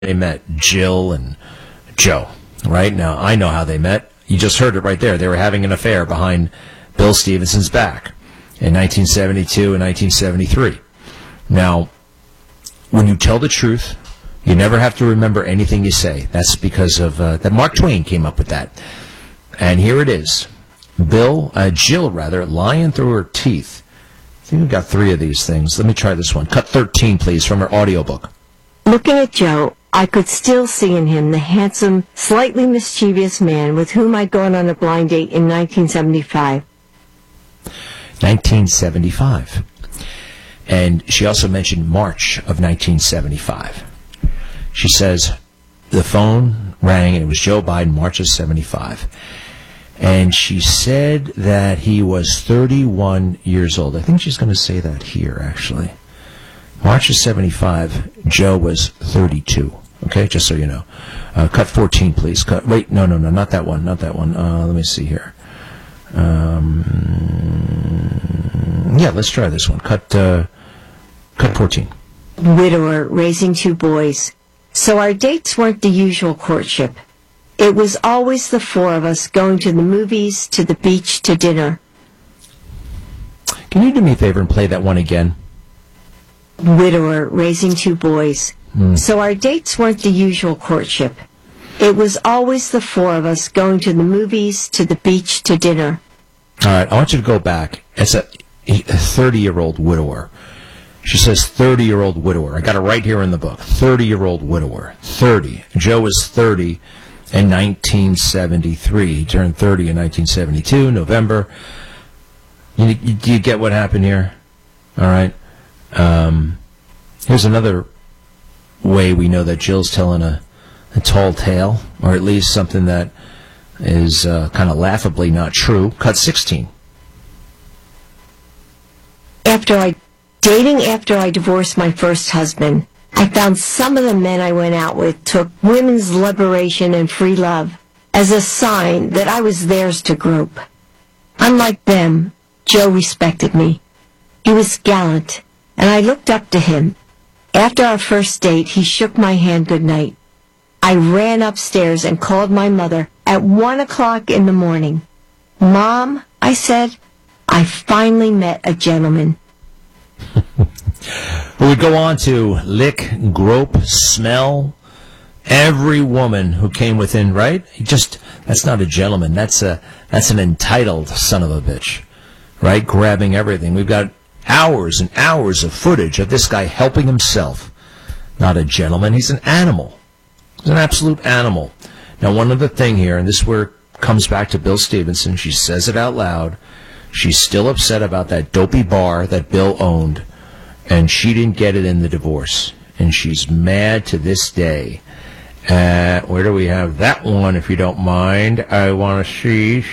they met, Jill and Joe. Right? Now, I know how they met. You just heard it right there. They were having an affair behind Bill Stevenson's back in 1972 and 1973. Now, when you tell the truth, you never have to remember anything you say. That's because of that Mark Twain came up with that. And here it is. Jill, lying through her teeth. I think we've got 3 of these things. Let me try this one. Cut 13, please, from her audiobook. Looking at Joe, I could still see in him the handsome, slightly mischievous man with whom I'd gone on a blind date in 1975. 1975. And she also mentioned March of 1975. She says the phone rang and it was Joe Biden, March of 75. And she said that he was 31 years old. I think she's going to say that here, actually. March of 75, Joe was 32. Okay, just so you know. Cut 14, please. Wait, no, not that one, let me see here. Yeah, let's try this one. Cut 14. Widower, raising 2 boys. So our dates weren't the usual courtship. It was always the 4 of us going to the movies, to the beach, to dinner. Can you do me a favor and play that one again? Widower, raising 2 boys. So our dates weren't the usual courtship. It was always the 4 of us going to the movies, to the beach, to dinner. All right, I want you to go back. It's a 30-year-old widower. She says 30-year-old widower. I got it right here in the book. 30-year-old widower. 30. Joe was 30 in 1973. He turned 30 in 1972, November. Do you get what happened here? All right. Here's another way we know that Jill's telling a tall tale, or at least something that is kind of laughably not true. Cut 16. After I divorced my first husband, I found some of the men I went out with took women's liberation and free love as a sign that I was theirs to grope. Unlike them, Joe respected me. He was gallant, and I looked up to him. After our first date, he shook my hand goodnight. I ran upstairs and called my mother at 1 o'clock in the morning. Mom, I said, I finally met a gentleman. We would go on to lick, grope, smell every woman who came within, right? That's not a gentleman. That's an entitled son of a bitch, right? Grabbing everything. We've got hours and hours of footage of this guy helping himself. Not a gentleman. He's an animal. He's an absolute animal. Now, one other thing here, and this is where it comes back to Bill Stevenson. She says it out loud. She's still upset about that dopey bar that Bill owned, and she didn't get it in the divorce. And she's mad to this day. Where do we have that one, if you don't mind? I want to see.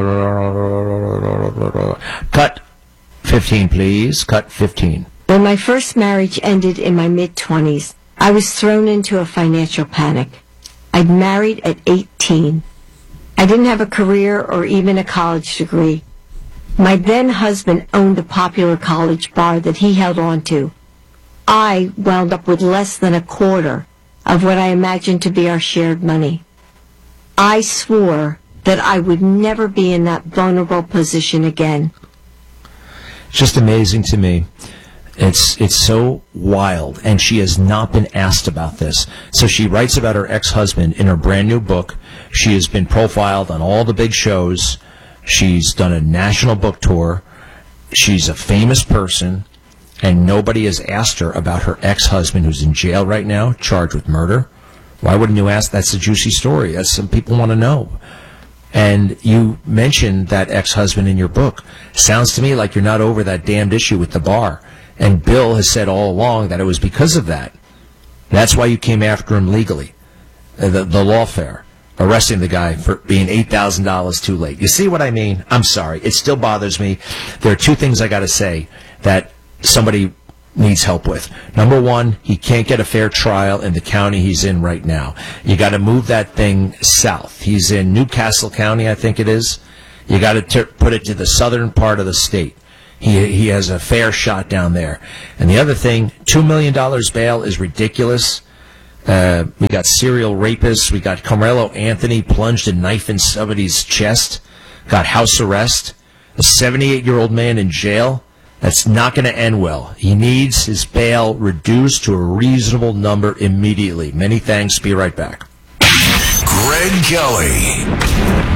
Cut 15, please. Cut 15. When my first marriage ended in my mid-20s, I was thrown into a financial panic. I'd married at 18. I didn't have a career or even a college degree. My then-husband owned a popular college bar that he held on to. I wound up with less than a quarter of what I imagined to be our shared money. I swore that I would never be in that vulnerable position again. It's just amazing to me. It's so wild, and she has not been asked about this. So she writes about her ex-husband in her brand new book. She has been profiled on all the big shows. She's done a national book tour. She's a famous person, and nobody has asked her about her ex-husband who's in jail right now, charged with murder. Why wouldn't you ask? That's a juicy story. That's some people want to know. And you mentioned that ex-husband in your book. Sounds to me like you're not over that damned issue with the bar. And Bill has said all along that it was because of that. That's why you came after him legally, the lawfare, arresting the guy for being $8,000 too late. You see what I mean? I'm sorry. It still bothers me. There are 2 things I got to say that somebody needs help with. Number 1, he can't get a fair trial in the county he's in right now. You got to move that thing south. He's in Newcastle County, I think it is. You got to put it to the southern part of the state. He has a fair shot down there. And the other thing, $2 million bail is ridiculous. We got serial rapists. We got Carmelo Anthony plunged a knife in somebody's chest. Got house arrest. A 78-year-old man in jail. That's not going to end well. He needs his bail reduced to a reasonable number immediately. Many thanks. Be right back. Greg Kelly.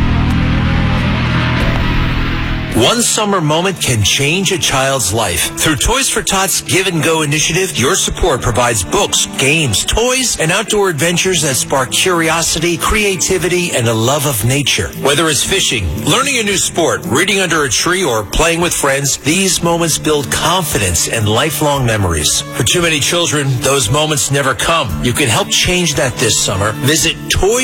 One summer moment can change a child's life. Through Toys for Tots Give and Go initiative, your support provides books, games, toys, and outdoor adventures that spark curiosity, creativity, and a love of nature. Whether it's fishing, learning a new sport, reading under a tree, or playing with friends, these moments build confidence and lifelong memories. For too many children, those moments never come. You can help change that this summer. Visit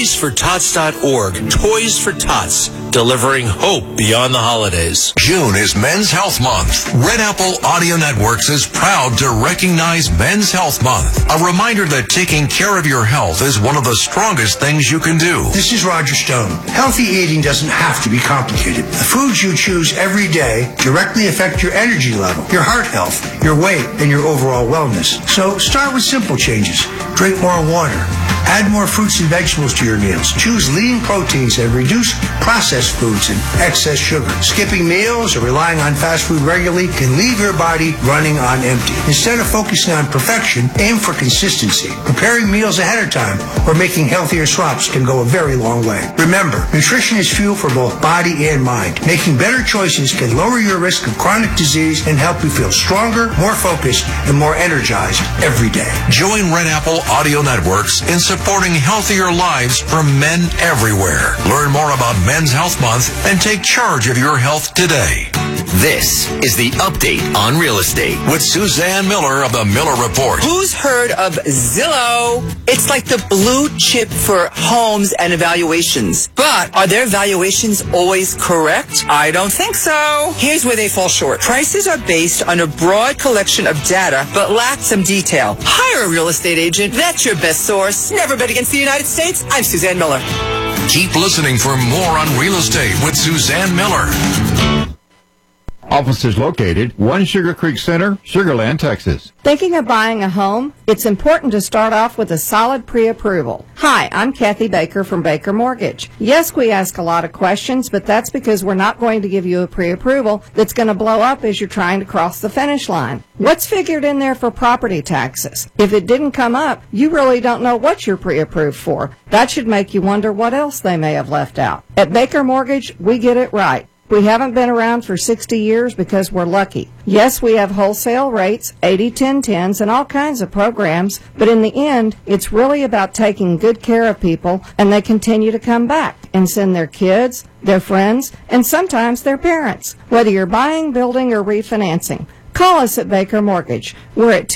toysfortots.org. Toys for Tots, delivering hope beyond the holidays. June is Men's Health Month. Red Apple Audio Networks is proud to recognize Men's Health Month. A reminder that taking care of your health is one of the strongest things you can do. This is Roger Stone. Healthy eating doesn't have to be complicated. The foods you choose every day directly affect your energy level, your heart health, your weight, and your overall wellness. So start with simple changes. Drink more water. Add more fruits and vegetables to your meals. Choose lean proteins and reduce processed foods and excess sugar. Skipping meals or relying on fast food regularly can leave your body running on empty. Instead of focusing on perfection, aim for consistency. Preparing meals ahead of time or making healthier swaps can go a very long way. Remember, nutrition is fuel for both body and mind. Making better choices can lower your risk of chronic disease and help you feel stronger, more focused, and more energized every day. Join Red Apple Audio Networks in supporting healthier lives for men everywhere. Learn more about Men's Health Month and take charge of your health today. This is the update on real estate With Suzanne Miller of the Miller Report. Who's heard of Zillow? It's like the blue chip for homes and evaluations. But are their valuations always correct? I don't think so. Here's where they fall short. Prices are based on a broad collection of data, but lack some detail. Hire a real estate agent. That's your best source. Never bet against the United States. I'm Suzanne Miller. Keep listening for more on real estate with Suzanne Miller. Offices located 1 Sugar Creek Center, Sugar Land, Texas. Thinking of buying a home? It's important to start off with a solid pre-approval. Hi, I'm Kathy Baker from Baker Mortgage. Yes, we ask a lot of questions, but that's because we're not going to give you a pre-approval that's going to blow up as you're trying to cross the finish line. What's figured in there for property taxes? If it didn't come up, you really don't know what you're pre-approved for. That should make you wonder what else they may have left out. At Baker Mortgage, we get it right. We haven't been around for 60 years because we're lucky. Yes, we have wholesale rates, 80-10-10s, and all kinds of programs, but in the end, it's really about taking good care of people, and they continue to come back and send their kids, their friends, and sometimes their parents, whether you're buying, building, or refinancing. Call us at Baker Mortgage. We're at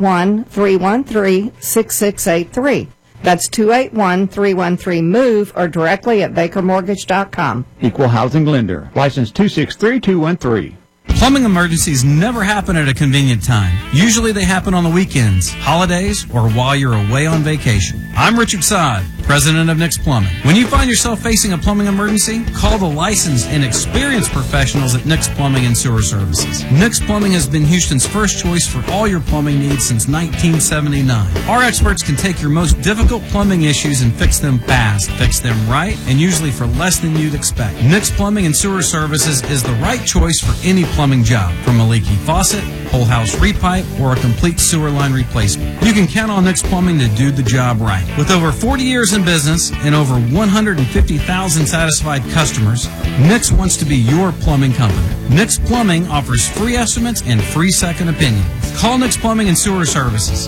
281-313-6683. That's 281-313-MOVE or directly at bakermortgage.com. Equal housing lender. License 263213. Plumbing emergencies never happen at a convenient time. Usually they happen on the weekends, holidays, or while you're away on vacation. I'm Richard Sod, president of Nick's Plumbing. When you find yourself facing a plumbing emergency, call the licensed and experienced professionals at Nick's Plumbing and Sewer Services. Nick's Plumbing has been Houston's first choice for all your plumbing needs since 1979. Our experts can take your most difficult plumbing issues and fix them fast, fix them right, and usually for less than you'd expect. Nick's Plumbing and Sewer Services is the right choice for any plumbing job, from a leaky faucet, whole house repipe, or a complete sewer line replacement. You can count on Nick's Plumbing to do the job right. With over 40 years in business and over 150,000 satisfied customers, Nick's wants to be your plumbing company. Nick's Plumbing offers free estimates and free second opinions. Call Nick's Plumbing and Sewer Services,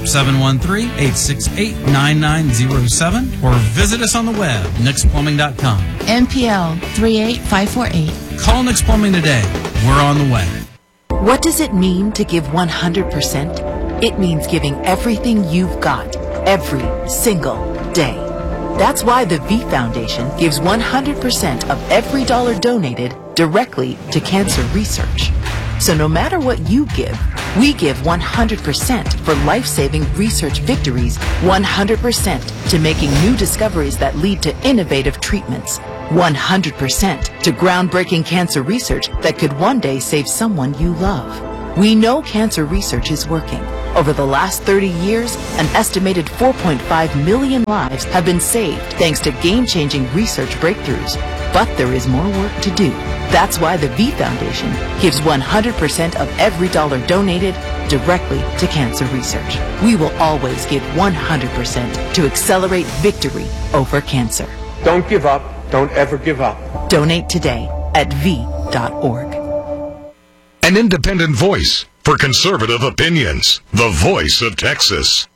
713-868-9907, or visit us on the web, nicksplumbing.com. NPL 38548. Call Nick's Plumbing today. We're on the way. What does it mean to give 100%? It means giving everything you've got, every single day. That's why the V Foundation gives 100% of every dollar donated directly to cancer research. So no matter what you give, we give 100% for life-saving research victories, 100% to making new discoveries that lead to innovative treatments, 100% to groundbreaking cancer research that could one day save someone you love. We know cancer research is working, Over the last 30 years, an estimated 4.5 million lives have been saved thanks to game-changing research breakthroughs. But there is more work to do. That's why the V Foundation gives 100% of every dollar donated directly to cancer research. We will always give 100% to accelerate victory over cancer. Don't give up. Don't ever give up. Donate today at V.org. An independent voice for conservative opinions. The Voice of Texas.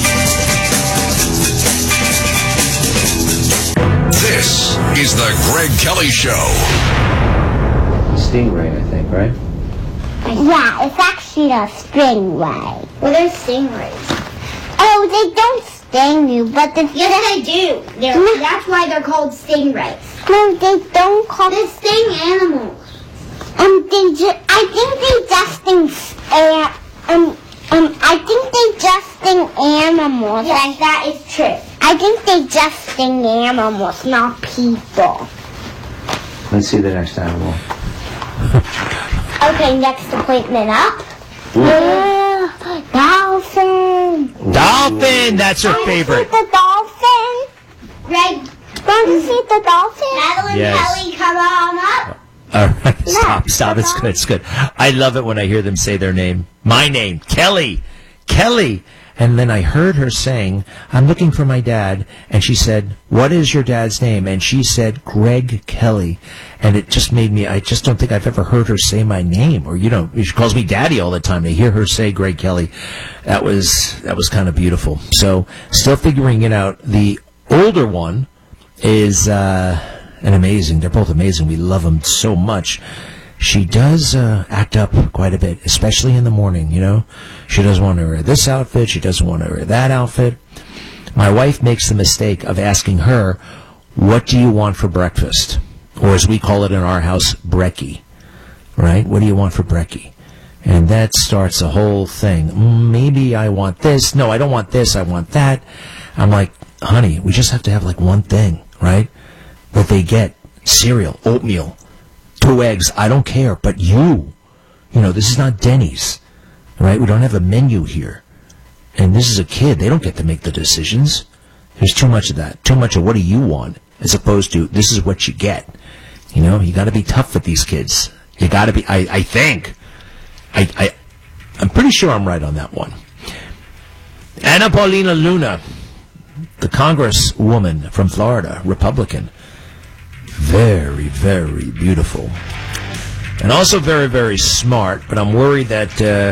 This is the Greg Kelly Show. Stingray, I think, right? Yeah, it's actually a stingray. Well, they're stingrays. Oh, they don't sting you, but yes, they do. That's why they're called stingrays. No, they don't call. They sting animals. I think they just sting. I think they just sting animals. Yes, that is true. I think they just sting animals, not people. Let's see the next animal. Okay, next appointment up. Dolphin. Dolphin, that's her favorite. The dolphin. Greg, want to see the dolphin? Madeline, Yes. Kelly, come on up. All right, stop. It's good. I love it when I hear them say their name. My name, Kelly. And then I heard her saying, I'm looking for my dad. And she said, what is your dad's name? And she said, Greg Kelly. And it just made me, I just don't think I've ever heard her say my name. Or, she calls me daddy all the time. To hear her say Greg Kelly, that was kind of beautiful. So, still figuring it out. The older one is, and amazing. They're both amazing. We love them so much. She does act up quite a bit, especially in the morning, She doesn't want to wear this outfit. She doesn't want to wear that outfit. My wife makes the mistake of asking her, what do you want for breakfast? Or as we call it in our house, brekkie. Right? What do you want for brekkie? And that starts a whole thing. Maybe I want this. No, I don't want this. I want that. I'm like, honey, we just have to have like one thing, right? That they get cereal, oatmeal, 2 eggs, I don't care, but this is not Denny's, right? We don't have a menu here. And this is a kid. They don't get to make the decisions. There's too much of that. Too much of what do you want, as opposed to this is what you get. You got to be tough with these kids. You got to be, I think. I'm pretty sure I'm right on that one. Ana Paulina Luna, the congresswoman from Florida, Republican. Very, very beautiful. And also very, very smart, but I'm worried that,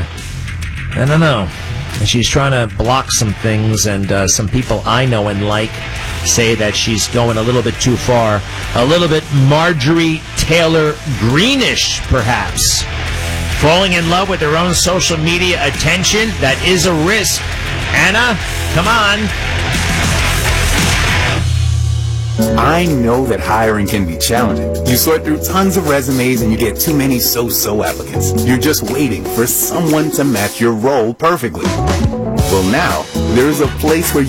I don't know, she's trying to block some things, and some people I know and like say that she's going a little bit too far, a little bit Marjorie Taylor Greenish, perhaps. Falling in love with her own social media attention, that is a risk. Anna, come on. I know that hiring can be challenging. You sort through tons of resumes and you get too many so-so applicants. You're just waiting for someone to match your role perfectly. Well, now, there's a place where